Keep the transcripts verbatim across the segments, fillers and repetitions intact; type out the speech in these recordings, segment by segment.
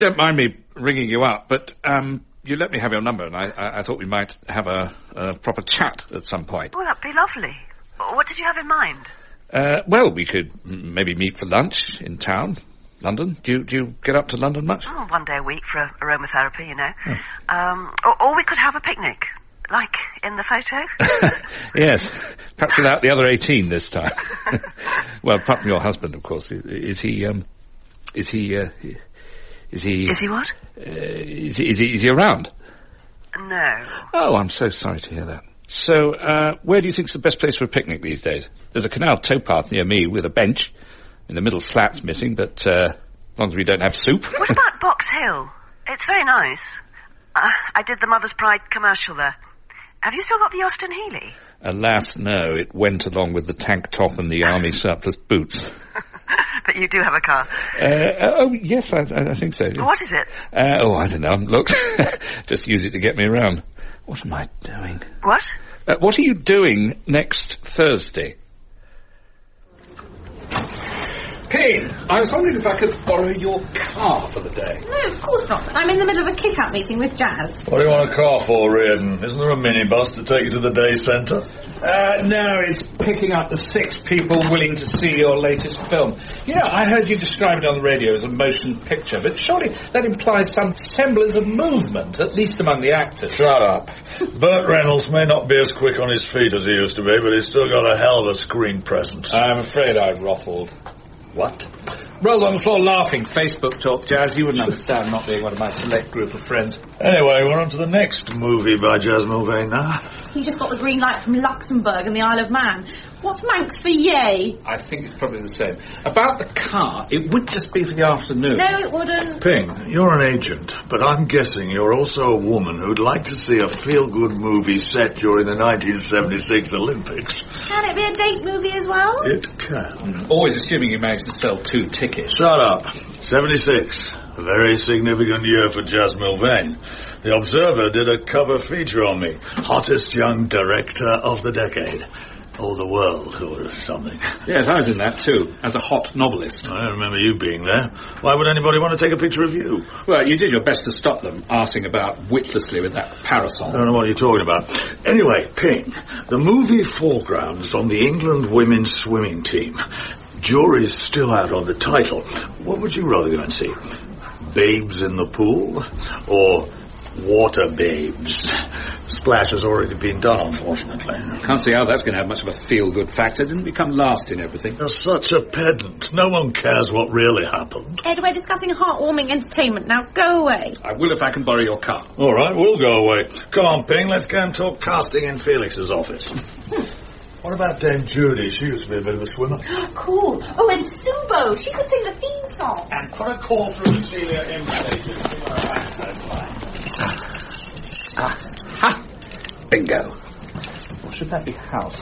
Don't mind me ringing you up, but um, you let me have your number, and I, I, I thought we might have a, a proper chat at some point. Well, that'd be lovely. What did you have in mind? Uh, well, we could maybe meet for lunch in town. London? Do you, do you get up to London much? Oh, one day a week for a, aromatherapy, you know. Oh. Um, or, or we could have a picnic, like in the photo. Yes, perhaps without the other eighteen this time. Well, apart from your husband, of course. Is, is he, um, is he, uh, is he... Is he what? Uh, is, he, is he, is he around? No. Oh, I'm so sorry to hear that. So, uh, where do you think's the best place for a picnic these days? There's a canal towpath near me with a bench. In the middle slat's missing, but uh, as long as we don't have soup. What about Box Hill? It's very nice. Uh, I did the Mother's Pride commercial there. Have you still got the Austin Healey? Alas, no. It went along with the tank top and the army surplus boots. But you do have a car? Uh, oh, yes, I, I think so. Yeah. What is it? Uh, oh, I don't know. Look, just use it to get me around. What am I doing? What? Uh, what are you doing next Thursday? Hey, I was wondering if I could borrow your car for the day. No, of course not. I'm in the middle of a kick-out meeting with Jazz. What do you want a car for, Reardon? Isn't there a minibus to take you to the day centre? Uh, no, it's picking up the six people willing to see your latest film. You know, I heard you describe it on the radio as a motion picture, but surely that implies some semblance of movement, at least among the actors. Shut up. Burt Reynolds may not be as quick on his feet as he used to be, but he's still got a hell of a screen presence. I'm afraid I ruffled. What? Rolled on the floor laughing. Facebook talk, Jazz. You wouldn't understand not being one of my select group of friends. Anyway, we're on to the next movie by Jazz Mulvane now. He just got the green light from Luxembourg and the Isle of Man. What's Manx for yay? I think it's probably the same. About the car, it would just be for the afternoon. No, it wouldn't. Ping, you're an agent, but I'm guessing you're also a woman who'd like to see a feel-good movie set during the nineteen seventy-six Olympics. Can it be a date movie as well? It can. Mm. Always assuming you managed to sell two tickets. Shut up. seventy-six. A very significant year for Jazz Mulvane. The Observer did a cover feature on me. Hottest young director of the decade. Or the world, or something. Yes, I was in that too, as a hot novelist. I don't remember you being there. Why would anybody want to take a picture of you? Well, you did your best to stop them arsing about witlessly with that parasol. I don't know what you're talking about. Anyway, Ping, the movie foregrounds on the England women's swimming team. Jury's still out on the title. What would you rather go and see? Babes in the Pool? Or Water Babes? Splash has already been done, unfortunately. Can't see how that's going to have much of a feel-good factor. Didn't we come last in everything? You're such a pedant. No one cares what really happened. Ed, we're discussing heartwarming entertainment now. Go away. I will if I can borrow your car. All right, we'll go away. Come on, Ping, let's go and talk casting in Felix's office. What about Dame Judy? She used to be a bit of a swimmer. Cool. Oh, and Subo. She could sing the theme song. And put a call through to Celia M. Ah, ha! Bingo. Or should that be house?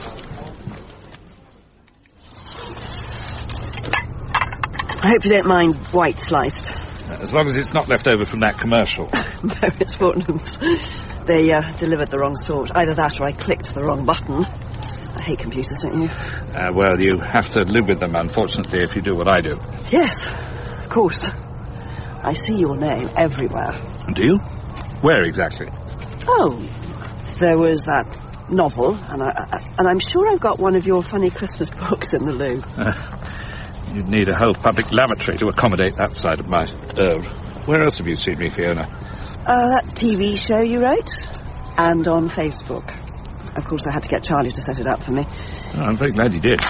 I hope you don't mind white sliced. As long as it's not left over from that commercial. No, it's Fortnum's. They uh, delivered the wrong sort. Either that or I clicked the wrong button. I hate computers, don't you? Uh, well, you have to live with them, unfortunately, if you do what I do. Yes, of course. I see your name everywhere. Do you? Where exactly? Oh, there was that novel, and, I, I, and I'm sure I've got one of your funny Christmas books in the loo. Uh, you'd need a whole public lavatory to accommodate that side of my oeuvre. Where else have you seen me, Fiona? Uh, that T V show you wrote, and on Facebook. Of course, I had to get Charlie to set it up for me. Oh, I'm very glad you did.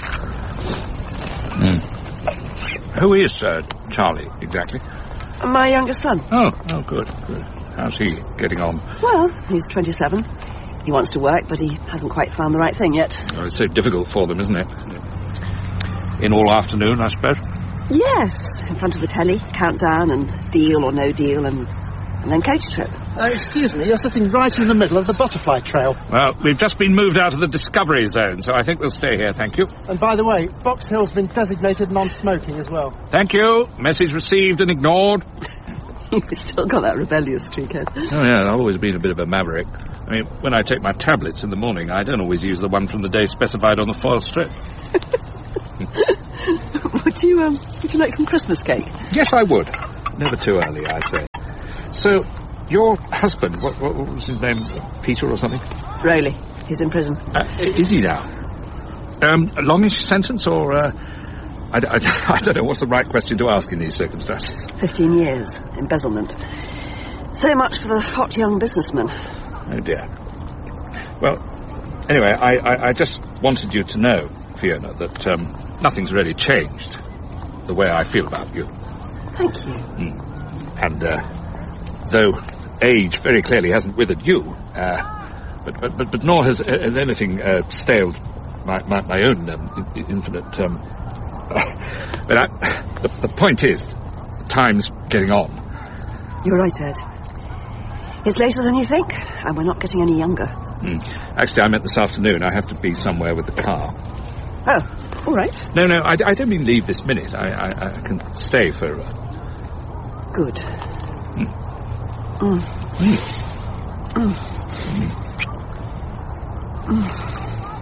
Mm. Who is uh, Charlie, exactly? My youngest son. Oh, oh, good, good. How's he getting on? Well, he's twenty-seven. He wants to work, but he hasn't quite found the right thing yet. Oh, it's so difficult for them, isn't it? In all afternoon, I suppose? Yes, in front of the telly, countdown and deal or no deal, and, and then coach trip. Uh, excuse me, you're sitting right in the middle of the butterfly trail. Well, we've just been moved out of the Discovery Zone, so I think we'll stay here, thank you. And by the way, Box Hill's been designated non-smoking as well. Thank you. Message received and ignored. You've still got that rebellious streak, Ed. Oh, yeah, I've always been a bit of a maverick. I mean, when I take my tablets in the morning, I don't always use the one from the day specified on the foil strip. Would you, um, would you like some Christmas cake? Yes, I would. never too early, I say. So, your husband, what, what, what was his name? Peter or something? Rowley. He's in prison. Uh, is he now? Um, a longish sentence, or... Uh, I, I, I don't know, what's the right question to ask in these circumstances? Fifteen years. Embezzlement. So much for the hot young businessman. Oh, dear. Well, anyway, I, I, I just wanted you to know, Fiona, that um, nothing's really changed the way I feel about you. Thank you. Mm. And uh, though age very clearly hasn't withered you, uh, but, but, but, but nor has, has anything uh, staled my, my, my own um, infinite... Um, but I, the, the point is, time's getting on. You're right, Ed. It's later than you think, and we're not getting any younger. Mm. Actually, I meant this afternoon. I have to be somewhere with the car. Oh, all right. No, no, I, I don't mean leave this minute. I, I, I can stay for... Uh... Good. Mm. Mm. Mm. Mm. Mm.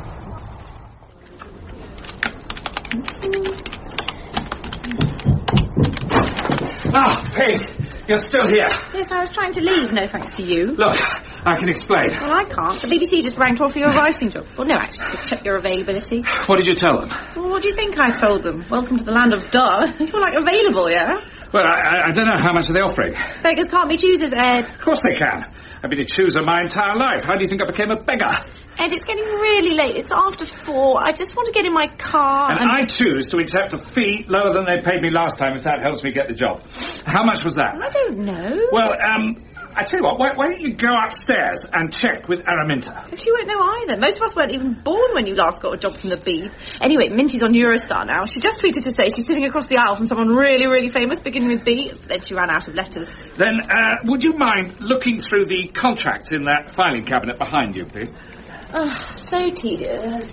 Ah, Peg, you're still here. Yes, I was trying to leave, no thanks to you. Look, I can explain. Well, I can't. The B B C just rang to offer you a writing job. Well, no, actually, to check your availability. What did you tell them? Well, what do you think I told them? Welcome to the land of duh. You're, like, available, yeah? Well, I, I don't know. How much are they offering? Beggars can't be choosers, Ed. Of course they can. I've been a chooser my entire life. How do you think I became a beggar? Ed, it's getting really late. It's after four. I just want to get in my car and... And I choose to accept a fee lower than they paid me last time if that helps me get the job. How much was that? I don't know. Well, um... I tell you what, why, why don't you go upstairs and check with Araminta? She won't know either. Most of us weren't even born when you last got a job from the Beeb. Anyway, Minty's on Eurostar now. She just tweeted to say she's sitting across the aisle from someone really, really famous, beginning with B. Then she ran out of letters. Then, uh, would you mind looking through the contracts in that filing cabinet behind you, please? Oh, so tedious.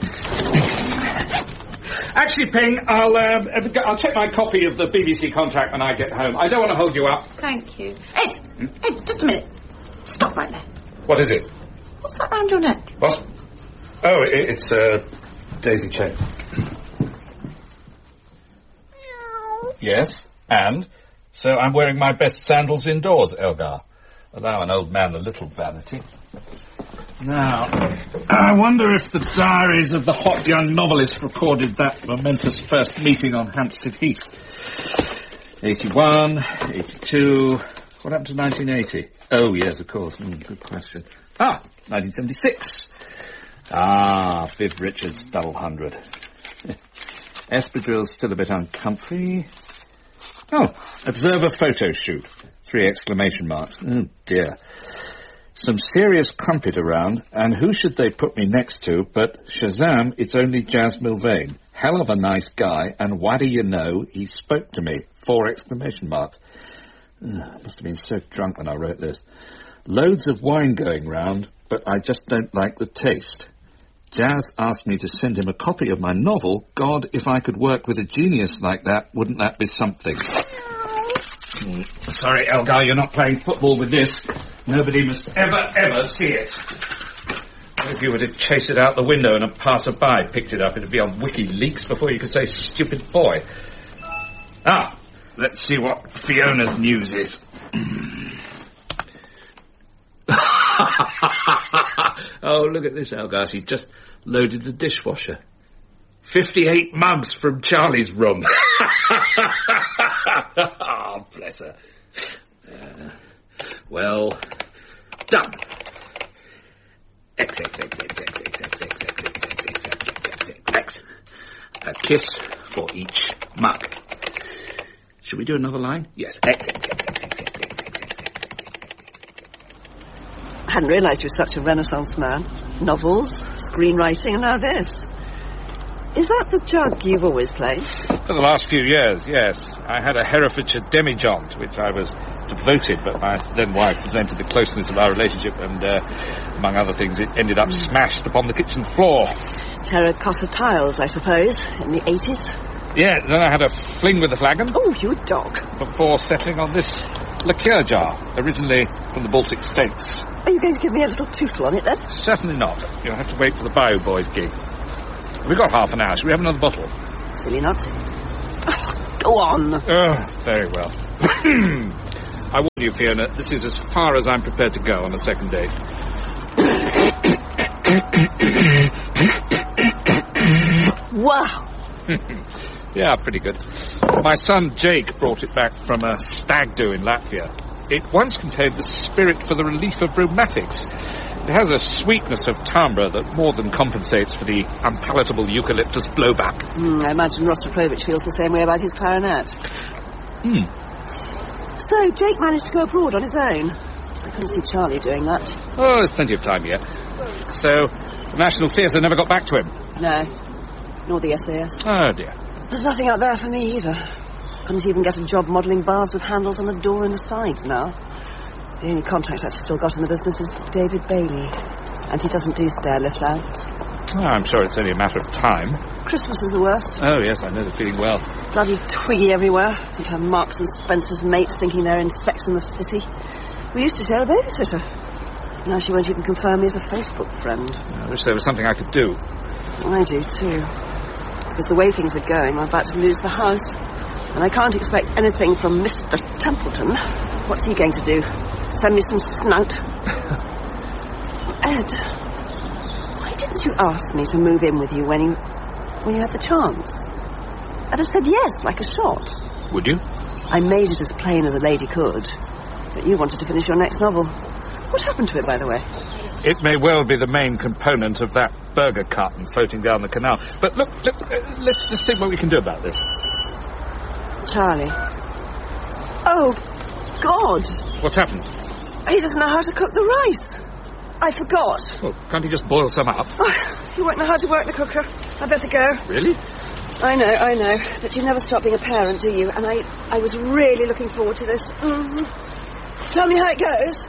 Actually, Ping, I'll uh, I'll check my copy of the B B C contract when I get home. I don't want to hold you up. Thank you. Ed, hmm? Ed, just a minute. Stop right there. What is it? What's that round your neck? What? Oh, it, it's a daisy chain. Yes, and? So I'm wearing my best sandals indoors, Elgar. Allow an old man a little vanity. Now, I wonder if the diaries of the hot young novelist recorded that momentous first meeting on Hampstead Heath. eighty-one, eighty-two... What happened to nineteen eighty? Oh, yes, of course. Mm, good question. Ah, nineteen seventy-six. Ah, Viv Richards, double hundred. Espadrille's still a bit uncomfy. Oh, observer photo shoot. Three exclamation marks. Oh, dear. Some serious crumpet around, and who should they put me next to but Shazam, it's only Jazz Milvain. Hell of a nice guy, and why do you know, he spoke to me. Four exclamation marks. Ugh, must have been so drunk when I wrote this. Loads of wine going round, but I just don't like the taste. Jazz asked me to send him a copy of my novel. God, if I could work with a genius like that, wouldn't that be something? Mm, sorry, Elgar, you're not playing football with this. Nobody must ever, ever see it. If you were to chase it out the window and a passer-by picked it up, it'd be on WikiLeaks before you could say stupid boy. Ah, let's see what Fiona's news is. Oh, look at this, Elgar. She just loaded the dishwasher. Fifty-eight mugs from Charlie's room. Oh, bless her. Uh, well, done. X, X, X, X, X, X, X, X, X, X, X, X, X, X. A kiss for each mug. Should we do another line? Yes. X, X, X, X, X, X, X, X, I hadn't realised you were such a Renaissance man. Novels, screenwriting, and now this. Is that the jug you've always played? For the last few years, yes. I had a Herefordshire demijohn, to which I was devoted, but my then wife resented the closeness of our relationship, and, uh, among other things, it ended up mm. smashed upon the kitchen floor. Terracotta tiles, I suppose, in the eighties? Yeah, then I had a fling with the flagon. Oh, you dog. Before settling on this liqueur jar, originally from the Baltic States. Are you going to give me a little tootle on it, then? Certainly not. You'll have to wait for the Bayou Boys gig. We've got half an hour. Shall we have another bottle? Silly not to. Oh, go on. Oh, very well. I warn you, Fiona, this is as far as I'm prepared to go on a second date. Wow. Yeah, pretty good. My son Jake brought it back from a stag do in Latvia. It once contained the spirit for the relief of rheumatics. It has a sweetness of timbre that more than compensates for the unpalatable eucalyptus blowback. Mm, I imagine Rostropovich feels the same way about his clarinet. Hmm. So, Jake managed to go abroad on his own. I couldn't see Charlie doing that. Oh, there's plenty of time yet. So, the National Theatre never got back to him? No. Nor the S A S. Oh, dear. There's nothing out there for me either. Couldn't even get a job modelling bars with handles on the door and the side now. The only contract I've still got in the business is David Bailey. And he doesn't do stair lift ads. Oh, I'm sure it's only a matter of time. Christmas is the worst. Oh, yes, I know the feeling well. Bloody Twiggy everywhere. You'd have Marks and Spencer's mates thinking they're in Sex and the City. We used to share a babysitter. Now she won't even confirm me as a Facebook friend. I wish there was something I could do. I do too. Because the way things are going, I'm about to lose the house. And I can't expect anything from Mister Templeton. What's he going to do? Send me some snout? Ed, why didn't you ask me to move in with you when you when you had the chance? I'd have said yes, like a shot. Would you? I made it as plain as a lady could. But you wanted to finish your next novel. What happened to it, by the way? It may well be the main component of that burger carton floating down the canal. But look, look, uh, let's, let's think what we can do about this. Charlie. Oh, God. What's happened? He doesn't know how to cook the rice. I forgot. Well, can't he just boil some up? Oh, you won't know how to work the cooker. I better go. Really? I know, I know. But you never stop being a parent, do you? And I, I was really looking forward to this. Mm. Tell me how it goes.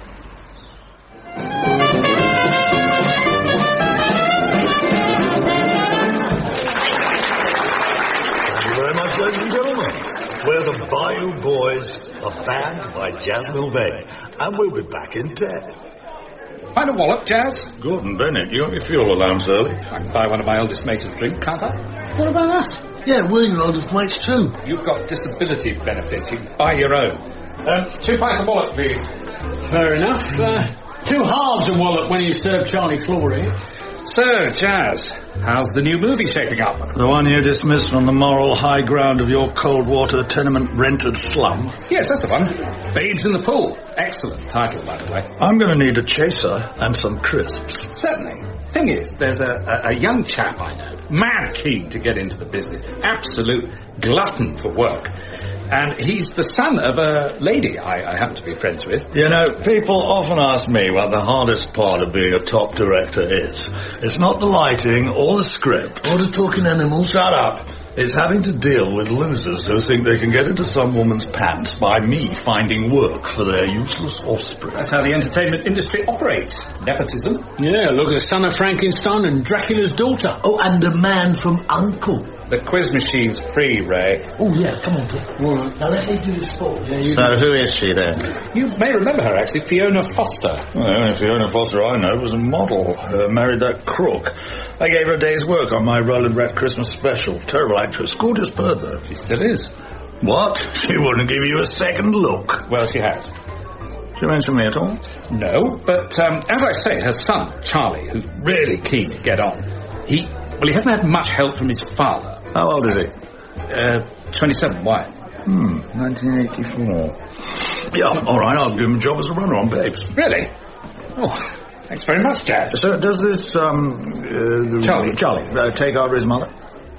Thank you very much, ladies and gentlemen. We're the Bayou Boys, a band by Jazz Milvain, and we'll be back in ten. Find a wallop, Jazz. Gordon Bennett, you got your fuel allowance early? I can buy one of my oldest mates a drink, can't I? What about us? Yeah, we're your oldest mates too. You've got disability benefits. You can buy your own. Um, two pints of wallop, please. Fair enough. Uh, two halves of wallop when you serve Charlie Clory. So, Jazz, how's the new movie shaping up? The one you dismissed from the moral high ground of your cold water tenement rented slum? Yes, that's the one. Babes in the Pool. Excellent title, by the way. I'm going to need a chaser and some crisps. Certainly. Thing is, there's a, a, a young chap I know, mad keen to get into the business, absolute glutton for work. And he's the son of a lady I, I happen to be friends with. You know, people often ask me what the hardest part of being a top director is. It's not the lighting or the script. Or the talking animals. Shut up. It's having to deal with losers who think they can get into some woman's pants by me finding work for their useless offspring. That's how the entertainment industry operates. Nepotism. Yeah, look at Son of Frankenstein and Dracula's daughter. Oh, and the man from Uncle. The quiz machine's free, Ray. Oh, yeah, come on, Pip. All right. Now let me do the sport. Yeah, you so do. Who is she, then? You may remember her, actually, Fiona Foster. Well, the only Fiona Foster I know was a model. Uh, married that crook. I gave her a day's work on my Roland Rat Christmas special. Terrible actress. Gorgeous bird, though. She still is. What? She wouldn't give you a second look. Well, she has. Did you mention me at all? No, but um, as I say, her son, Charlie, who's really keen to get on, he... Well, he hasn't had much help from his father. How old is he? Uh, twenty-seven. Why? Hmm, nineteen eighty-four. Yeah, all right, I'll give him a job as a runner on Babes. Really? Oh, thanks very much, Jazz. So, does this, um... Uh, Charlie. Charlie, uh, take after his mother?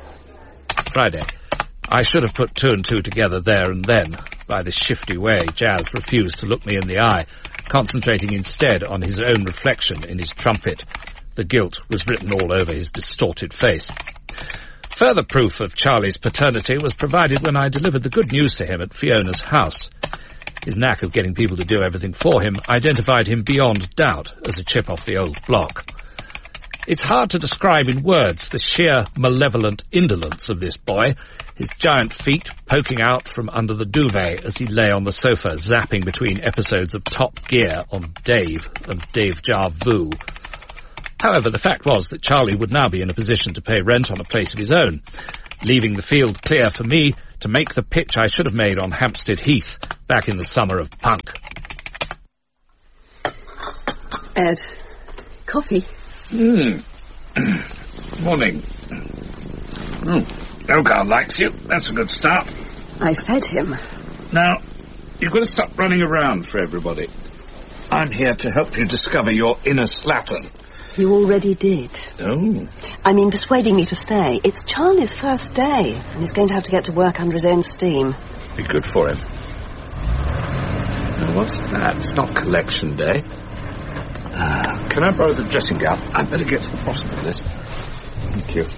Friday. I should have put two and two together there and then. By this shifty way, Jazz refused to look me in the eye, concentrating instead on his own reflection in his trumpet. The guilt was written all over his distorted face. Further proof of Charlie's paternity was provided when I delivered the good news to him at Fiona's house. His knack of getting people to do everything for him identified him beyond doubt as a chip off the old block. It's hard to describe in words the sheer malevolent indolence of this boy, his giant feet poking out from under the duvet as he lay on the sofa, zapping between episodes of Top Gear on Dave and Dave Jar Vu. However, the fact was that Charlie would now be in a position to pay rent on a place of his own. Leaving the field clear for me, to make the pitch I should have made on Hampstead Heath back in the summer of punk. Ed, coffee? Hmm. Morning. Mm. Elgar likes you. That's a good start. I fed him. Now, you've got to stop running around for everybody. I'm here to help you discover your inner slattern. You already did. Oh. I mean, persuading me to stay. It's Charlie's first day, and he's going to have to get to work under his own steam. Be good for him. Now, what's that? It's not collection day. Uh, can I borrow the dressing gown? I'd better get to the bottom of this. Thank you.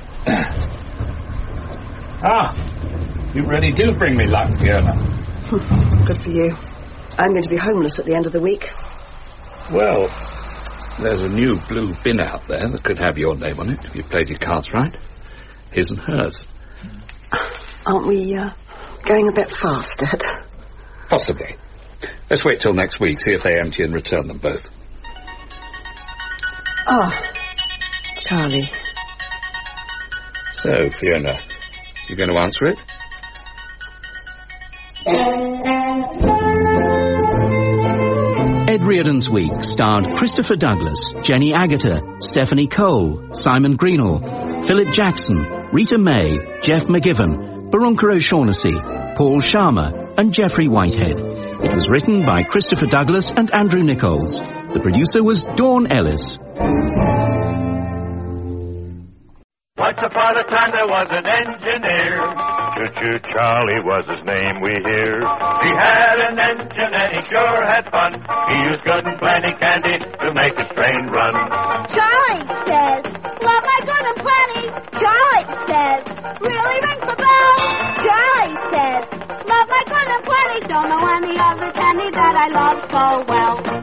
Ah, you really do bring me luck, Fiona. Good for you. I'm going to be homeless at the end of the week. Well, there's a new blue bin out there that could have your name on it if you played your cards right. His and hers. Aren't we uh, going a bit fast, Ed? Possibly. Let's wait till next week, see if they empty and return them both. Oh, Charlie. So, Fiona, you going to answer it? Ed Reardon's Week starred Christopher Douglas, Jenny Agutter, Stephanie Cole, Simon Greenall, Philip Jackson, Rita May, Jeff McGiven, Barunka O'Shaughnessy, Paul Sharma and Geoffrey Whitehead. It was written by Christopher Douglas and Andrew Nichols. The producer was Dawn Ellis. Once upon a time there was an engineer. Choo-choo Charlie was his name, we hear. He had an engine and he sure had fun. He used good and plenty candy to make his train run. Charlie says, love my good and plenty. Charlie says, really rings the bell. Charlie says, love my good and plenty. Don't know any other candy that I love so well.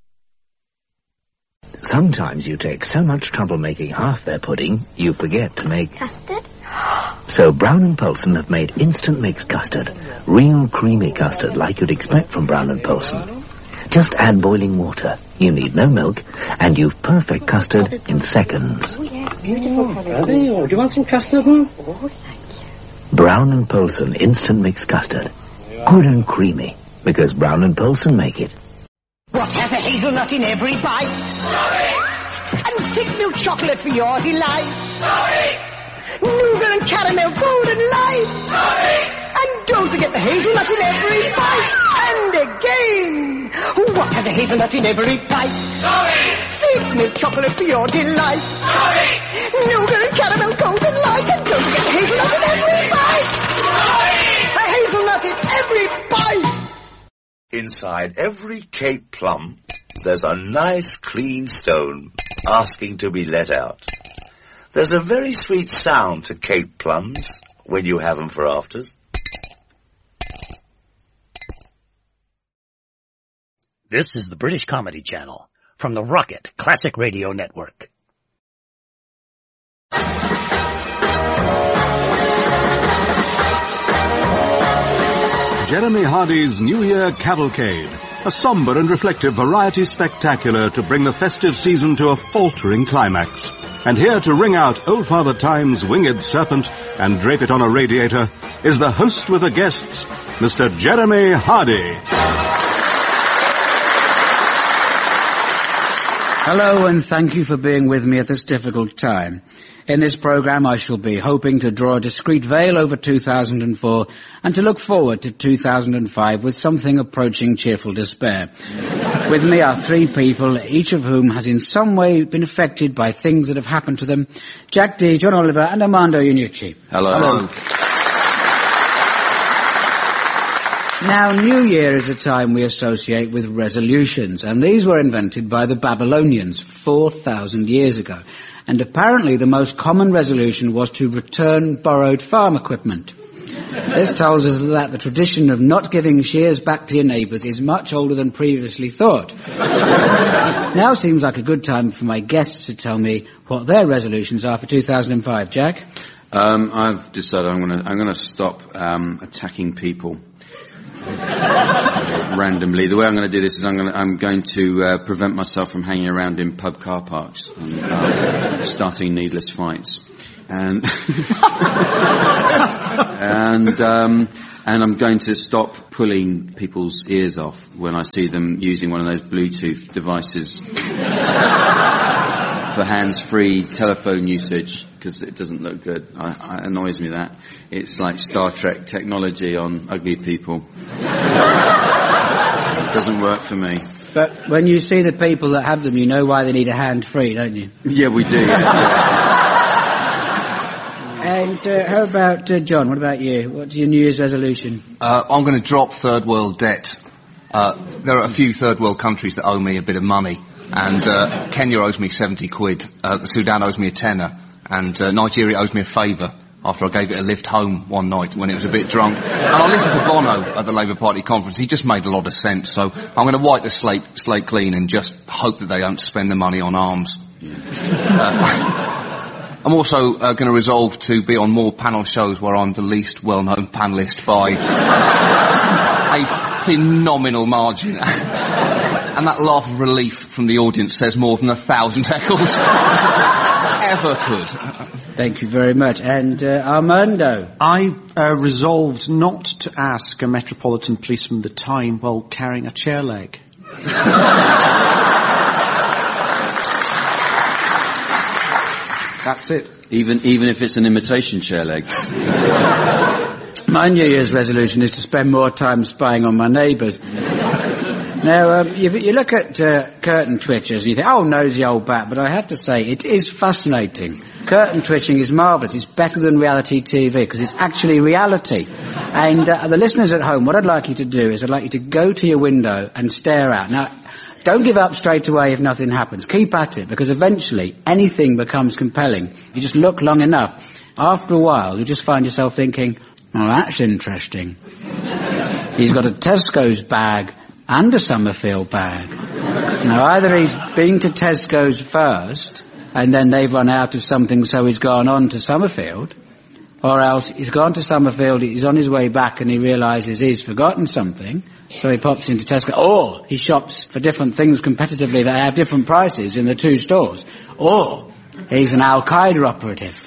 Sometimes you take so much trouble making half their pudding, you forget to make... Custard? So Brown and Polson have made instant mix custard. Real creamy custard, like you'd expect from Brown and Polson. Just add boiling water. You need no milk, and you've perfect custard in seconds. Oh, yeah, beautiful colour. Are they? Oh, do you want some custard, hmm? Oh, thank you. Brown and Polson instant mix custard. Good and creamy, because Brown and Polson make it. What has a hazelnut in every bite? Sorry! And thick milk chocolate for your delight? Sorry! Nougat and caramel golden light? Sorry! And don't forget the hazelnut in every bite. And again! What has a hazelnut in every bite? Sorry! Thick milk chocolate for your delight? Sorry! Nougat and caramel golden light? And don't forget the hazelnut in every bite. Sorry! A hazelnut in every bite. Inside every Cape plum, there's a nice clean stone asking to be let out. There's a very sweet sound to Cape plums when you have them for afters. This is the British Comedy Channel from the Rocket Classic Radio Network. Jeremy Hardy's New Year Cavalcade, a sombre and reflective variety spectacular to bring the festive season to a faltering climax. And here to ring out Old Father Time's winged serpent and drape it on a radiator is the host with the guests, Mister Jeremy Hardy. Hello, and thank you for being with me at this difficult time. In this programme, I shall be hoping to draw a discreet veil over two thousand four and to look forward to two thousand five with something approaching cheerful despair. With me are three people, each of whom has in some way been affected by things that have happened to them. Jack Dee, John Oliver, and Armando Iannucci. Hello. Hello. Now, New Year is a time we associate with resolutions, and these were invented by the Babylonians four thousand years ago. And apparently the most common resolution was to return borrowed farm equipment. This tells us that the tradition of not giving shears back to your neighbours is much older than previously thought. Now seems like a good time for my guests to tell me what their resolutions are for two thousand five. Jack? Um, I've decided I'm going to I'm going to stop um, attacking people randomly. The way I'm going to do this is I'm going to, I'm going to uh, prevent myself from hanging around in pub car parks and uh, starting needless fights. And and um, and I'm going to stop pulling people's ears off when I see them using one of those Bluetooth devices for hands-free telephone usage, because it doesn't look good. I, it annoys me that. It's like Star Trek technology on ugly people. It doesn't work for me. But when you see the people that have them, you know why they need a hand-free, don't you? Yeah, we do. Yeah. And uh, how about uh, John? What about you? What's your New Year's resolution? Uh, I'm going to drop third world debt. Uh, there are a few third world countries that owe me a bit of money, and uh, Kenya owes me seventy quid. Uh, the Sudan owes me a tenner, and uh, Nigeria owes me a favour after I gave it a lift home one night when it was a bit drunk. And I listened to Bono at the Labour Party conference. He just made a lot of sense. So I'm going to wipe the slate slate clean and just hope that they don't spend the money on arms. Uh, I'm also uh, going to resolve to be on more panel shows where I'm the least well-known panellist by a phenomenal margin. And that laugh of relief from the audience says more than a thousand heckles ever could. Thank you very much. And uh, Armando? I uh, resolved not to ask a Metropolitan policeman the time while carrying a chair leg. That's it. Even even if it's an imitation chair leg. My New Year's resolution is to spend more time spying on my neighbours. Now, um, you, you look at uh, curtain twitchers and you think, oh, nosy old bat, but I have to say, it is fascinating. Curtain twitching is marvellous. It's better than reality T V because it's actually reality. And uh, the listeners at home, what I'd like you to do is I'd like you to go to your window and stare out. Now, don't give up straight away if nothing happens. Keep at it, because eventually anything becomes compelling. If you just look long enough, after a while, you just find yourself thinking, oh, that's interesting. He's got a Tesco's bag and a Summerfield bag. Now, either he's been to Tesco's first, and then they've run out of something, so he's gone on to Summerfield, or else he's gone to Summerfield, he's on his way back, and he realises he's forgotten something, so he pops into Tesco, or he shops for different things competitively that have different prices in the two stores, or he's an Al-Qaeda operative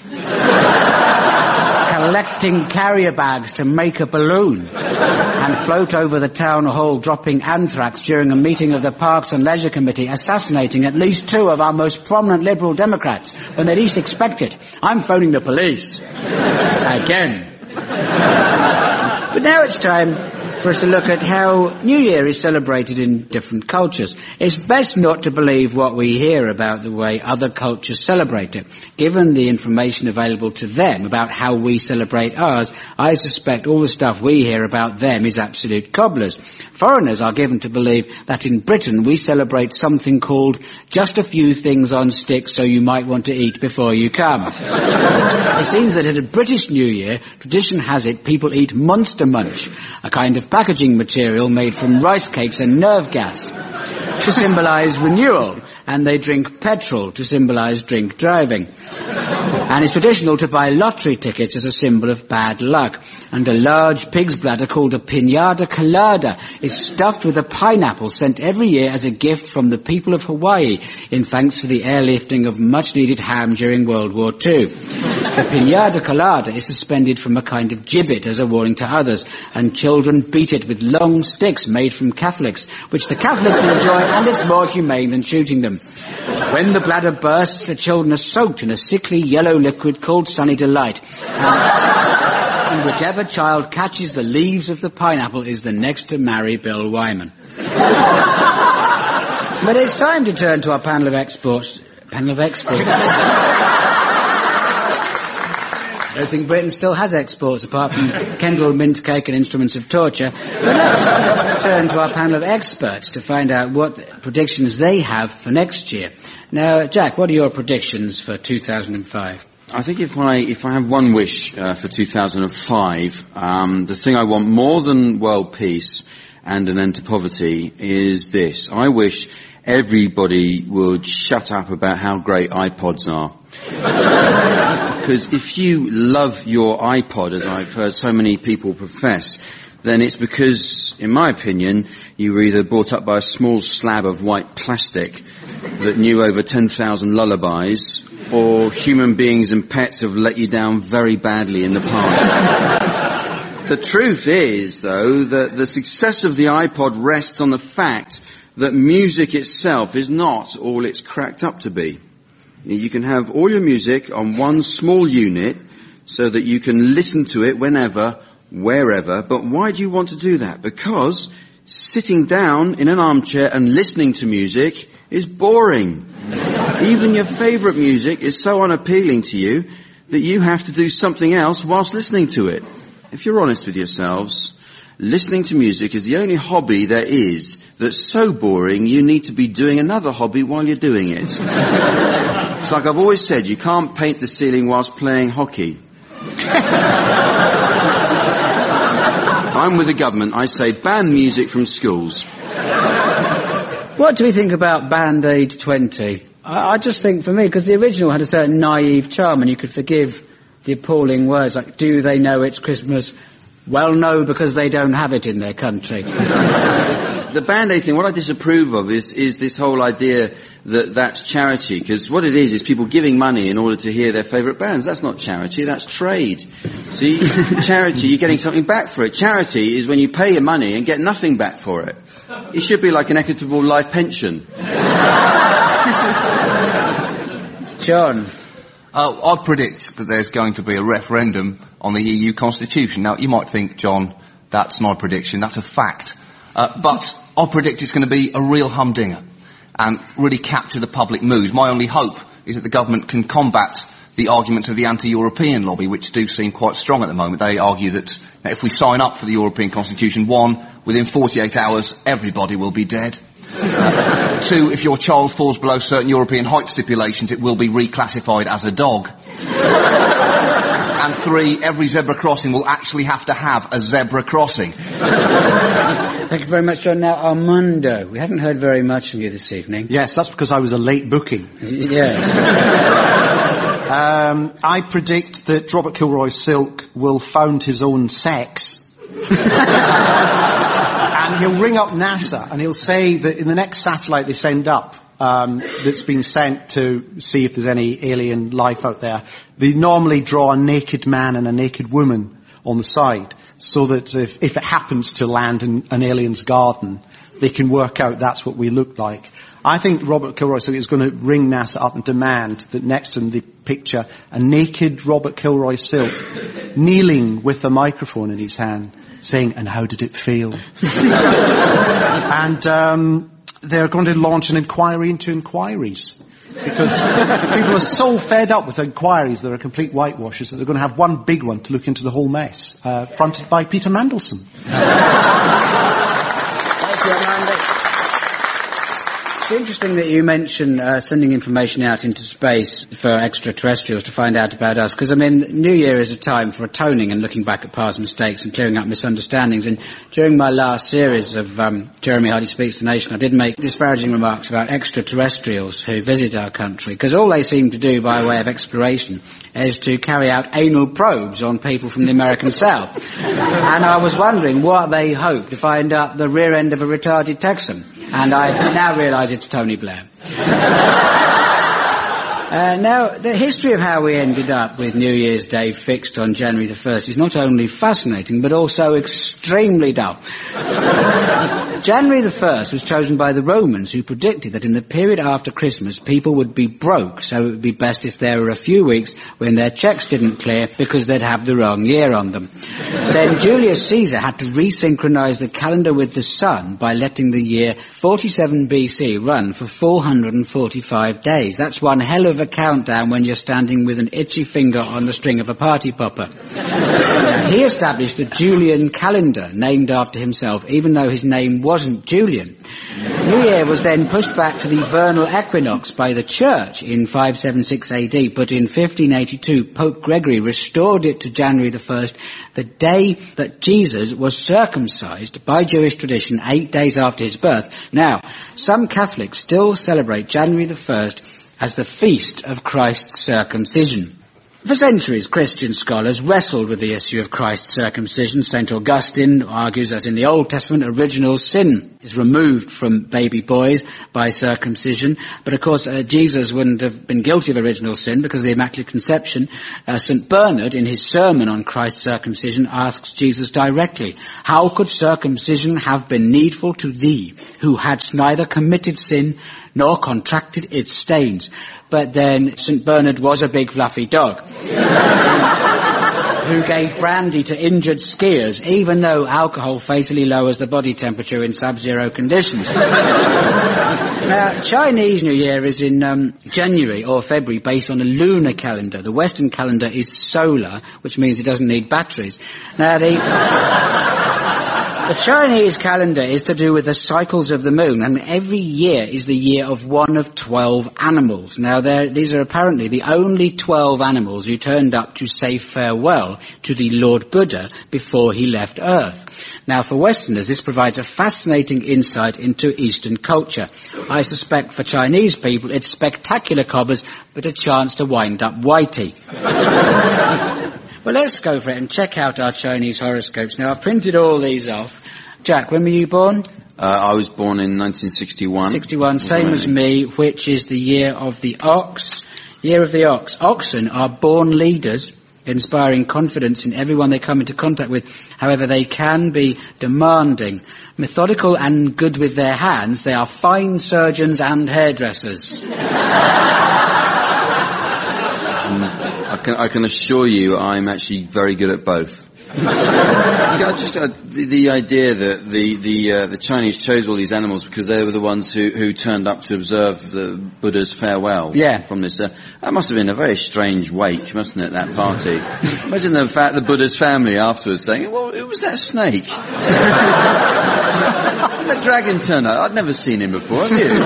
collecting carrier bags to make a balloon and float over the town hall dropping anthrax during a meeting of the Parks and Leisure Committee, assassinating at least two of our most prominent Liberal Democrats when they least expect it. I'm phoning the police. Again. But now it's time for us to look at how New Year is celebrated in different cultures. It's best not to believe what we hear about the way other cultures celebrate it. Given the information available to them about how we celebrate ours, I suspect all the stuff we hear about them is absolute cobblers. Foreigners are given to believe that in Britain we celebrate something called just a few things on sticks so you might want to eat before you come. It seems that at a British New Year, tradition has it people eat Monster Munch, a kind of packaging material made from rice cakes and nerve gas to symbolise renewal, and they drink petrol to symbolise drink driving. And it's traditional to buy lottery tickets as a symbol of bad luck. And a large pig's bladder called a piñata colada is stuffed with a pineapple sent every year as a gift from the people of Hawaii in thanks for the airlifting of much-needed ham during World War Two. The piñata colada is suspended from a kind of gibbet as a warning to others, and children beat it with long sticks made from Catholics, which the Catholics enjoy, and it's more humane than shooting them. When the bladder bursts, the children are soaked in a sickly yellow liquid called Sunny Delight. And, and whichever child catches the leaves of the pineapple is the next to marry Bill Wyman. But it's time to turn to our panel of exports. Panel of exports. I don't think Britain still has exports apart from Kendall mint cake and instruments of torture. But let's turn to our panel of experts to find out what predictions they have for next year. Now, Jack, what are your predictions for two thousand five? I think if I if I have one wish uh, for two thousand five, um, the thing I want more than world peace and an end to poverty is this. I wish everybody would shut up about how great iPods are. Because if you love your iPod, as I've heard so many people profess, then it's because, in my opinion, you were either brought up by a small slab of white plastic that knew over ten thousand lullabies, or human beings and pets have let you down very badly in the past. The truth is, though, that the success of the iPod rests on the fact that music itself is not all it's cracked up to be. You can have all your music on one small unit so that you can listen to it whenever, wherever. But why do you want to do that? Because sitting down in an armchair and listening to music is boring. Even your favourite music is so unappealing to you that you have to do something else whilst listening to it. If you're honest with yourselves, listening to music is the only hobby there is that's so boring you need to be doing another hobby while you're doing it. It's like I've always said, you can't paint the ceiling whilst playing hockey. I'm with the government. I say ban music from schools. What do we think about Band-Aid twenty? I, I just think, for me, because the original had a certain naive charm and you could forgive the appalling words like, do they know it's Christmas? Well, no, because they don't have it in their country. The Band-Aid thing, what I disapprove of is, is this whole idea that that's charity, because what it is is people giving money in order to hear their favourite bands. That's not charity, that's trade. See, charity, you're getting something back for it. Charity is when you pay your money and get nothing back for it. It should be like an equitable life pension. John? Uh, I predict that there's going to be a referendum on the E U Constitution. Now, you might think, John, that's not a prediction, that's a fact. Uh, but I predict it's going to be a real humdinger and really capture the public mood. My only hope is that the government can combat the arguments of the anti-European lobby, which do seem quite strong at the moment. They argue that if we sign up for the European Constitution, one, within forty-eight hours, everybody will be dead. Uh, two, if your child falls below certain European height stipulations, it will be reclassified as a dog. And three, every zebra crossing will actually have to have a zebra crossing. Thank you very much, John. Now, Armando, we haven't heard very much from you this evening. Yes, that's because I was a late booking. Yes. um, I predict that Robert Kilroy Silk will found his own sex. And he'll ring up NASA and he'll say that in the next satellite they send up, um, that's been sent to see if there's any alien life out there, they normally draw a naked man and a naked woman on the side, so that if, if it happens to land in an alien's garden, they can work out that's what we look like. I think Robert Kilroy Silk is going to ring NASA up and demand that next to him they picture a naked Robert Kilroy Silk kneeling with a microphone in his hand, saying, and how did it feel? And um, they're going to launch an inquiry into inquiries. Because people are so fed up with inquiries that are complete whitewashes that they're going to have one big one to look into the whole mess, uh, fronted by Peter Mandelson. Thank you, Amanda. It's interesting that you mention uh, sending information out into space for extraterrestrials to find out about us, because, I mean, New Year is a time for atoning and looking back at past mistakes and clearing up misunderstandings. And during my last series of um, Jeremy Hardy Speaks the Nation, I did make disparaging remarks about extraterrestrials who visit our country, because all they seem to do by way of exploration is to carry out anal probes on people from the American South. And I was wondering what they hope to find up the rear end of a retarded Texan. And I now realise it's Tony Blair. Uh, now, the history of how we ended up with New Year's Day fixed on January the first is not only fascinating, but also extremely dull. January the first was chosen by the Romans, who predicted that in the period after Christmas, people would be broke, so it would be best if there were a few weeks when their checks didn't clear because they'd have the wrong year on them. Then Julius Caesar had to resynchronize the calendar with the sun by letting the year forty-seven B C run for four hundred forty-five days. That's one hell of a countdown when you're standing with an itchy finger on the string of a party popper. He established the Julian calendar, named after himself, even though his name wasn't Julian. New Year was then pushed back to the vernal equinox by the Church in five seventy-six A D, but in fifteen eighty-two, Pope Gregory restored it to January the first, the day that Jesus was circumcised by Jewish tradition eight days after his birth. Now, some Catholics still celebrate January the first as the feast of Christ's circumcision. For centuries, Christian scholars wrestled with the issue of Christ's circumcision. Saint Augustine argues that in the Old Testament, original sin is removed from baby boys by circumcision. But of course, uh, Jesus wouldn't have been guilty of original sin because of the Immaculate Conception. Uh, Saint Bernard, in his sermon on Christ's circumcision, asks Jesus directly, "How could circumcision have been needful to thee, who hadst neither committed sin nor contracted its stains?" But then Saint Bernard was a big fluffy dog who gave brandy to injured skiers, even though alcohol fatally lowers the body temperature in sub-zero conditions. Now, Chinese New Year is in um, January or February based on a lunar calendar. The Western calendar is solar, which means it doesn't need batteries. Now, the... The Chinese calendar is to do with the cycles of the moon, and every year is the year of one of twelve animals. Now, these are apparently the only twelve animals who turned up to say farewell to the Lord Buddha before he left Earth. Now, for Westerners, this provides a fascinating insight into Eastern culture. I suspect for Chinese people, it's spectacular cobbers, but a chance to wind up whitey. Well, let's go for it and check out our Chinese horoscopes. Now, I've printed all these off. Jack, when were you born? Uh, I was born in nineteen sixty-one. sixty-one, same as me, which is the year of the ox. Year of the ox. Oxen are born leaders, inspiring confidence in everyone they come into contact with. However, they can be demanding. Methodical and good with their hands, they are fine surgeons and hairdressers. I can, I can assure you I'm actually very good at both. Yeah, just uh, the, the idea that the the, uh, the Chinese chose all these animals because they were the ones who, who turned up to observe the Buddha's farewell. Yeah. From this, uh, that must have been a very strange wake, mustn't it? That party. Imagine the fact the Buddha's family afterwards saying, "Well, it was that snake." That dragon turned up. I'd never seen him before. Have you?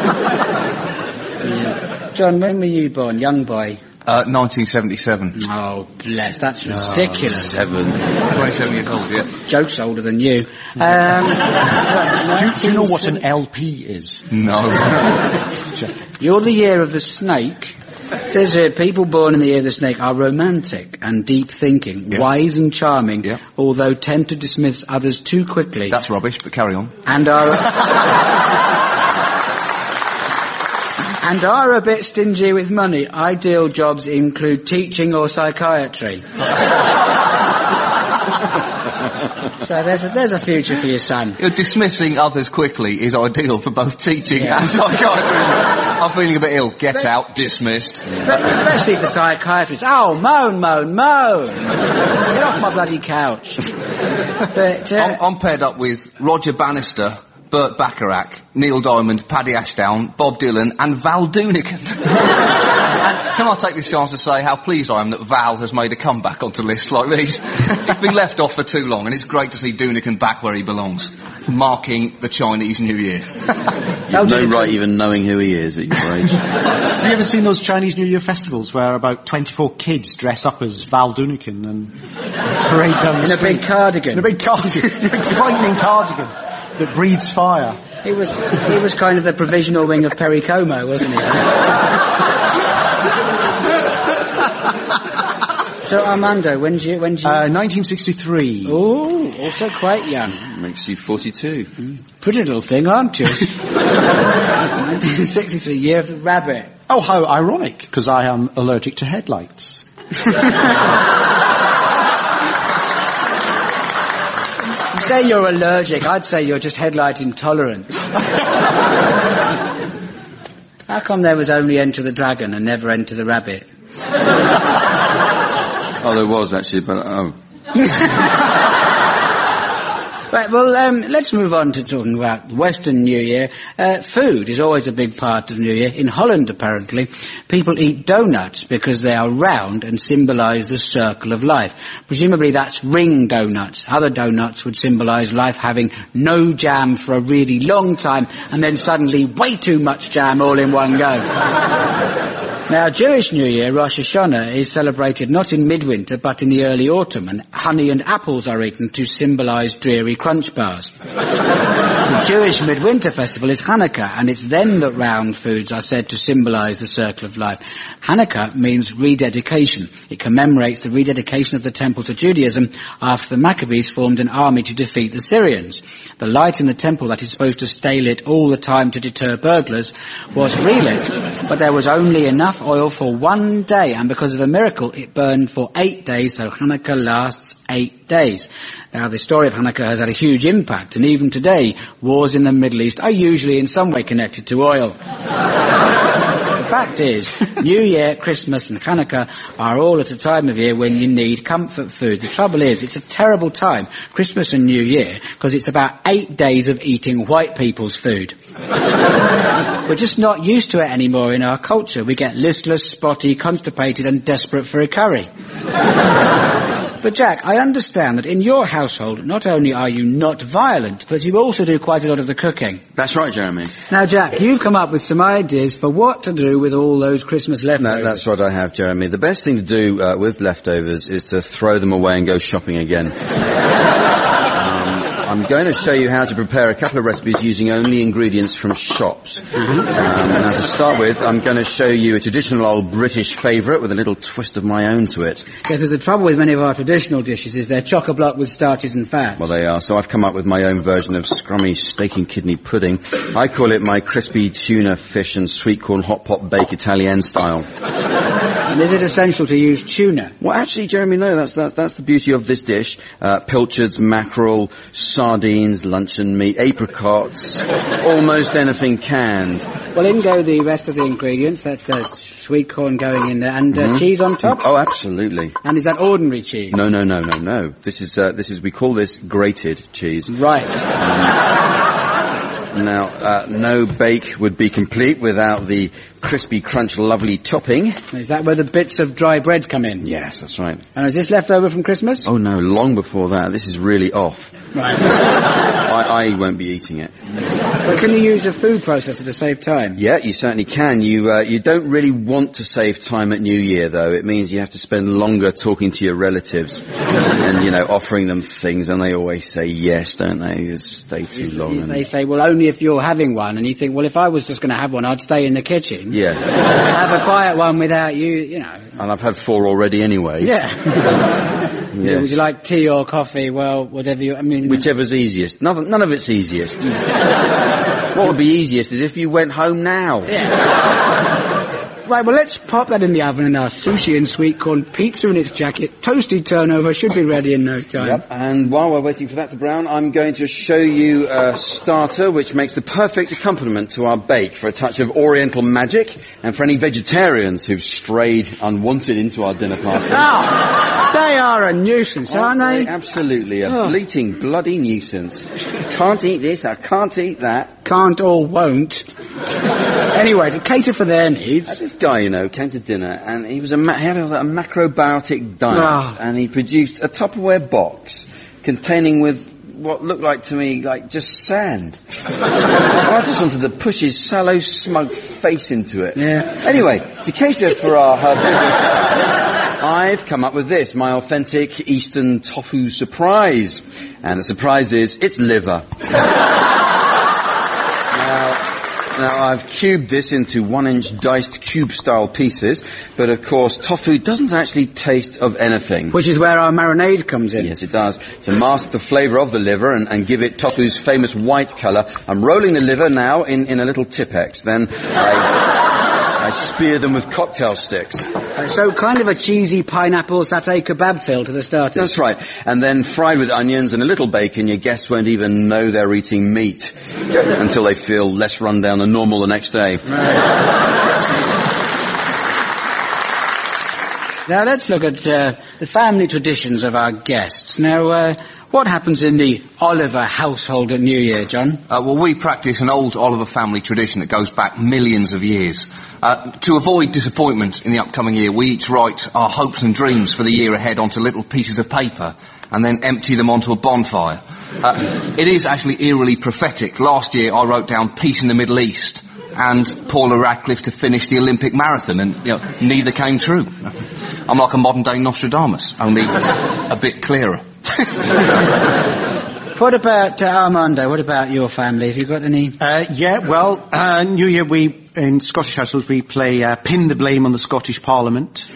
Yeah. John, when were you born, young boy? Uh, nineteen seventy-seven. Oh, bless, that's ridiculous. Oh, seven. twenty-seven years old, yeah. Joke's older than you. Um, do, do you know what an L P is? No. You're the year of the snake. It says here, people born in the year of the snake are romantic and deep thinking, yeah. wise and charming, yeah. although tend to dismiss others too quickly. That's rubbish, but carry on. And are... And are a bit stingy with money. Ideal jobs include teaching or psychiatry. So there's a, there's a future for your son. You're dismissing others quickly is ideal for both teaching yeah. and psychiatry. I'm feeling a bit ill. Get but, out. Dismissed. Especially for psychiatrists. Oh, moan, moan, moan. Get off my bloody couch. But, uh, I'm, I'm paired up with Roger Bannister, Burt Bacharach, Neil Diamond, Paddy Ashdown, Bob Dylan, and Val Doonican. And can I take this chance to say how pleased I am that Val has made a comeback onto lists like these? He's been left off for too long, and it's great to see Doonican back where he belongs, marking the Chinese New Year. You've no right even knowing who he is at your age. Have you ever seen those Chinese New Year festivals where about twenty-four kids dress up as Val Doonican and parade down the In street? a big cardigan. In a big cardigan. A big frightening cardigan that breathes fire. He was he was kind of the provisional wing of Perry Como, wasn't he? So Armando, when did you when did you uh, nineteen sixty-three. Oh, also quite young. Makes you forty-two. Mm. Pretty little thing, aren't you? nineteen sixty-three, year of the rabbit. Oh, how ironic, because I am allergic to headlights. You say you're allergic, I'd say you're just headlight intolerant. How come there was only Enter the Dragon and never Enter the Rabbit? Oh, there was actually, but oh. Right, well, um, let's move on to talking about Western New Year. Uh, food is always a big part of New Year. In Holland, apparently, people eat donuts because they are round and symbolise the circle of life. Presumably that's ring donuts. Other donuts would symbolise life having no jam for a really long time and then suddenly way too much jam all in one go. Now, Jewish New Year, Rosh Hashanah, is celebrated not in midwinter but in the early autumn, and honey and apples are eaten to symbolise dreary crunch bars. The Jewish midwinter festival is Hanukkah, and it's then that round foods are said to symbolise the circle of life. Hanukkah means rededication. It commemorates the rededication of the temple to Judaism after the Maccabees formed an army to defeat the Syrians. The light in the temple that is supposed to stay lit all the time to deter burglars was relit, but there was only enough oil for one day, and because of a miracle it burned for eight days, so Hanukkah lasts eight days. Now, the story of Hanukkah has had a huge impact, and even today, wars in the Middle East are usually in some way connected to oil. The fact is, New Year, Christmas and Hanukkah are all at a time of year when you need comfort food. The trouble is, it's a terrible time, Christmas and New Year, because it's about eight days of eating white people's food. We're just not used to it anymore in our culture. We get listless, spotty, constipated and desperate for a curry. But Jack, I understand that in your household, not only are you not violent, but you also do quite a lot of the cooking. That's right, Jeremy. Now, Jack, you've come up with some ideas for what to do with all those Christmas leftovers. No, that's what I have, Jeremy. The best thing to do uh, with leftovers is to throw them away and go shopping again. I'm going to show you how to prepare a couple of recipes using only ingredients from shops. Mm-hmm. Um, now, to start with, I'm going to show you a traditional old British favourite with a little twist of my own to it. Yeah, because the trouble with many of our traditional dishes is they're chock-a-block with starches and fats. Well, they are. So I've come up with my own version of scrummy steak and kidney pudding. I call it my crispy tuna, fish and sweet corn hot pot bake Italian style. And is it essential to use tuna? Well, actually, Jeremy, no, that's, that, that's the beauty of this dish. Uh, pilchards, mackerel, sardines, luncheon meat, apricots, almost anything canned. Well, in go the rest of the ingredients. That's the sweet corn going in there, and uh, mm-hmm. cheese on top. Oh, absolutely. And is that ordinary cheese? No, no, no, no, no. This is uh, this is we call this grated cheese. Right. Um, now, uh, no bake would be complete without the crispy crunch lovely topping. Is that where the bits of dry bread come in? Yes, that's right. And is this left over from Christmas? Oh no, long before that. This is really off. Right. I, I won't be eating it. But can you use a food processor to save time? Yeah, you certainly can. You uh, you don't really want to save time at New Year, though. It means you have to spend longer talking to your relatives and, you know, offering them things, and they always say yes, don't they? They stay too Is, long. Is and they say, well, only if you're having one, and you think, well, if I was just going to have one, I'd stay in the kitchen. Yeah. Have a quiet one without you, you know. And I've had four already anyway. Yeah. Yes. Would you like tea or coffee? Well, whatever you... I mean... Whichever's easiest. None, none of it's easiest. What would be easiest is if you went home now. Yeah. Right, well, let's pop that in the oven, and our sushi and sweet corn pizza in its jacket, toasted turnover, should be ready in no time. Yep, and while we're waiting for that to brown, I'm going to show you a starter which makes the perfect accompaniment to our bake for a touch of oriental magic, and for any vegetarians who've strayed unwanted into our dinner party. Oh, they are a nuisance, aren't they? Absolutely, a Oh. bleating, bloody nuisance. Can't eat this, I can't eat that. Can't or won't. Anyway, to cater for their needs... Uh, this guy, you know, came to dinner, and he was a, ma- he had a, a macrobiotic diet, Oh. and he produced a Tupperware box containing with what looked like to me like just sand. I just wanted to push his sallow, smug face into it. Yeah. Anyway, to cater for our herbivorous I've come up with this, my authentic Eastern tofu surprise. And the surprise is, it's liver. Now, I've cubed this into one-inch diced cube-style pieces, but of course, tofu doesn't actually taste of anything. Which is where our marinade comes in. Yes, it does. To mask the flavour of the liver and, and give it tofu's famous white colour, I'm rolling the liver now in, in a little Tipex. Then I, I spear them with cocktail sticks. Uh, so kind of a cheesy pineapple satay kebab feel to the starters. That's right. And then fried with onions and a little bacon, your guests won't even know they're eating meat until they feel less run down than normal the next day. Now let's look at uh, the family traditions of our guests. Now, uh, what happens in the Oliver household at New Year, John? Uh, well, we practice an old Oliver family tradition that goes back millions of years. Uh, to avoid disappointment in the upcoming year, we each write our hopes and dreams for the year ahead onto little pieces of paper and then empty them onto a bonfire. Uh, it is actually eerily prophetic. Last year I wrote down peace in the Middle East, and Paula Radcliffe to finish the Olympic marathon, and, you know, neither came true. I'm like a modern-day Nostradamus, only a bit clearer. What about uh, Armando? What about your family? Have you got any? Uh, yeah, well, uh, New Year we, in Scottish households, we play uh, Pin the Blame on the Scottish Parliament.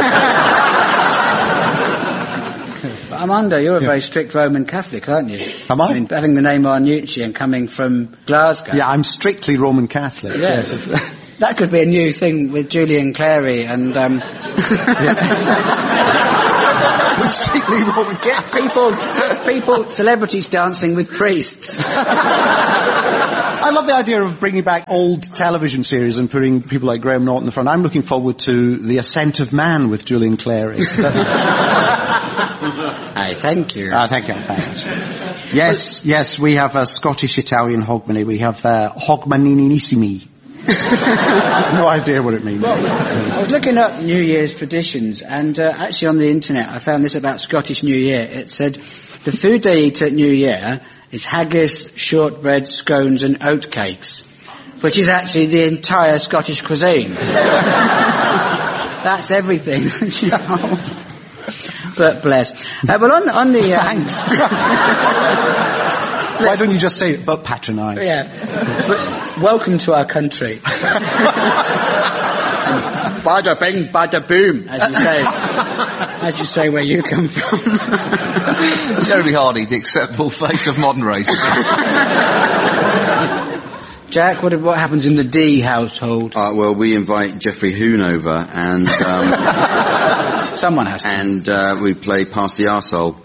Armando, you're a Yeah. very strict Roman Catholic, aren't you? Am I? I mean, having the name Arnucci and coming from Glasgow. Yeah, I'm strictly Roman Catholic. Yes. That could be a new thing with Julian Clary and, um... strictly Roman Catholic. People, people, celebrities dancing with priests. I love the idea of bringing back old television series and putting people like Graham Norton in the front. I'm looking forward to The Ascent of Man with Julian Clary. Aye, thank you. Ah, thank you. Thanks. Yes, yes, we have a Scottish-Italian hogmanay. We have uh, hogmaninissimi. No idea what it means. Well, I was looking up New Year's traditions, and uh, actually on the internet I found this about Scottish New Year. It said the food they eat at New Year is haggis, shortbread, scones and oatcakes, which is actually the entire Scottish cuisine. That's everything. But bless. Uh, well, on, on the... Uh, Thanks. Why don't you just say, but patronise? Yeah. But welcome to our country. Bada bing, bada boom, as you say. As you say where you come from. Jeremy Hardy, the acceptable face of modern racism. Jack, what, what happens in the D household? Uh, well, we invite Jeffrey Hoon over, and... Um, someone has to. And uh, we play Pass the Arsehole.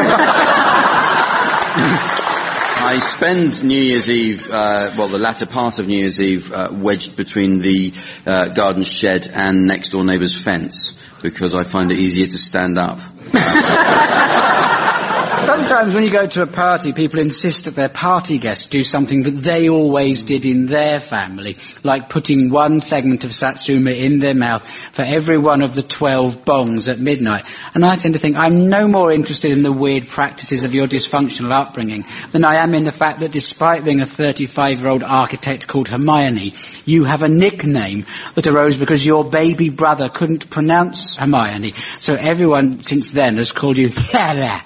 I spend New Year's Eve, uh, well, the latter part of New Year's Eve, uh, wedged between the uh, garden shed and next door neighbour's fence, because I find it easier to stand up. Sometimes when you go to a party, people insist that their party guests do something that they always did in their family, like putting one segment of Satsuma in their mouth for every one of the twelve bongs at midnight. And I tend to think I'm no more interested in the weird practices of your dysfunctional upbringing than I am in the fact that despite being a thirty-five-year-old architect called Hermione, you have a nickname that arose because your baby brother couldn't pronounce Hermione. So everyone since then has called you Clara.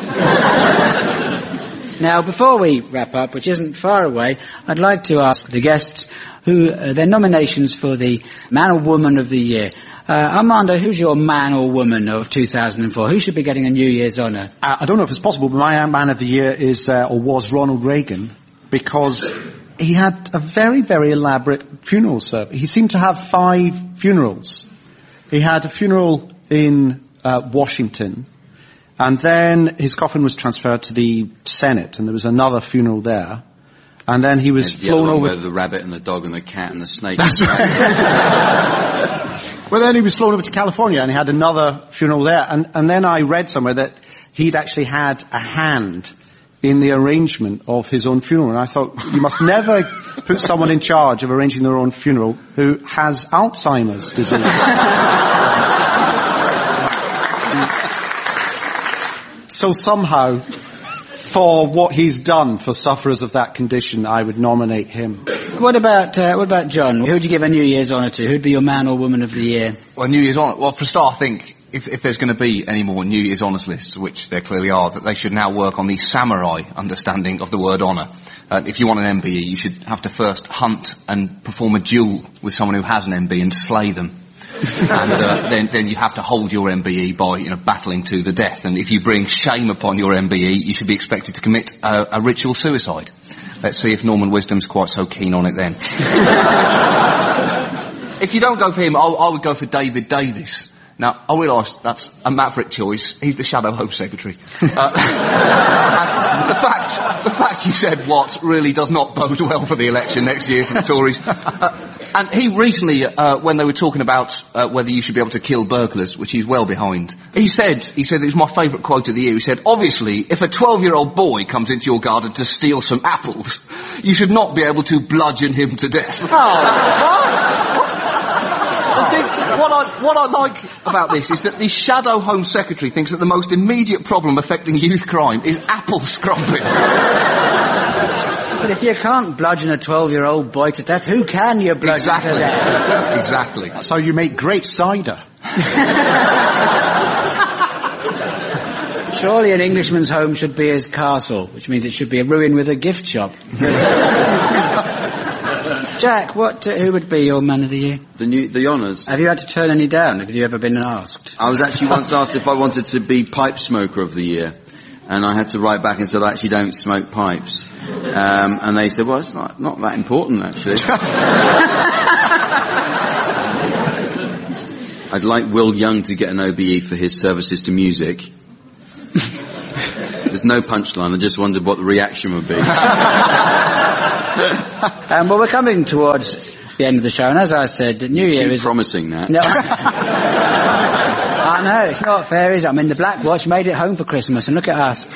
Now, before we wrap up, which isn't far away, I'd like to ask the guests who uh, their nominations for the Man or Woman of the Year. Uh, Armando, who's your man or woman of two thousand four? Who should be getting a New Year's honour? Uh, I don't know if it's possible, but my man of the year is, uh, or was Ronald Reagan, because he had a very, very elaborate funeral service. He seemed to have five funerals. He had a funeral in uh, Washington, and then his coffin was transferred to the Senate, and there was another funeral there. And then he was the flown other one over... where the rabbit and the dog and the cat and the snake. That's right. Well, then he was flown over to California, and he had another funeral there. And, and then I read somewhere that he'd actually had a hand in the arrangement of his own funeral. And I thought, you must never put someone in charge of arranging their own funeral who has Alzheimer's disease. So somehow, for what he's done for sufferers of that condition, I would nominate him. What about uh, what about John? Who would you give a New Year's honour to? Who'd be your man or woman of the year? Well, New Year's honour. Well, for a start, I think if, if there's going to be any more New Year's honours lists, which there clearly are, that they should now work on the samurai understanding of the word honour. Uh, if you want an M B E, you should have to first hunt and perform a duel with someone who has an M B and slay them. and uh, then, then you have to hold your M B E by, you know, battling to the death. And if you bring shame upon your M B E, you should be expected to commit a, a ritual suicide. Let's see if Norman Wisdom's quite so keen on it then. If you don't go for him, I, I would go for David Davis. Now, I realise that's a maverick choice. He's the Shadow Home Secretary. Uh, and the fact, the fact you said what really does not bode well for the election next year for the Tories. Uh, and he recently, uh, when they were talking about uh, whether you should be able to kill burglars, which he's well behind, he said, he said, it was my favourite quote of the year, he said, obviously, if a twelve-year-old boy comes into your garden to steal some apples, you should not be able to bludgeon him to death. Oh, What I, what I like about this is that the Shadow Home Secretary thinks that the most immediate problem affecting youth crime is apple scrubbing. But if you can't bludgeon a twelve-year-old boy to death, who can you bludgeon Exactly. to death? Exactly. So you make great cider. Surely an Englishman's home should be his castle, which means it should be a ruin with a gift shop. Jack, what? Uh, who would be your man of the year? The new, the honours. Have you had to turn any down? Have you ever been asked? I was actually once asked if I wanted to be pipe smoker of the year, and I had to write back and said I actually don't smoke pipes. Um, and they said, well, it's not not that important actually. I'd like Will Young to get an O B E for his services to music. There's no punchline. I just wondered what the reaction would be. um, well, we're coming towards the end of the show, and as I said, the New Year Keep is promising that. No. I know, it's not fair, is it? I mean, the Black Watch made it home for Christmas, and look at us.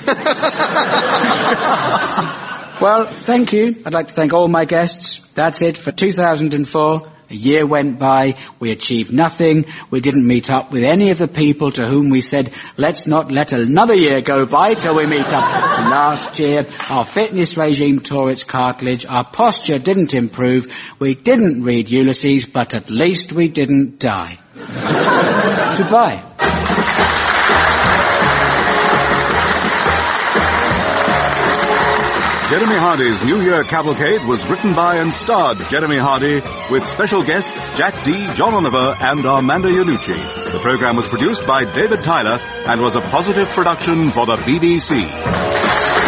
Well, thank you. I'd like to thank all my guests. That's it for two thousand four. A year went by, we achieved nothing, we didn't meet up with any of the people to whom we said, let's not let another year go by till we meet up. Last year, our fitness regime tore its cartilage, our posture didn't improve, we didn't read Ulysses, but at least we didn't die. Goodbye. Jeremy Hardy's New Year Cavalcade was written by and starred Jeremy Hardy with special guests Jack Dee, John Oliver and Armando Iannucci. The program was produced by David Tyler and was a Positive production for the B B C.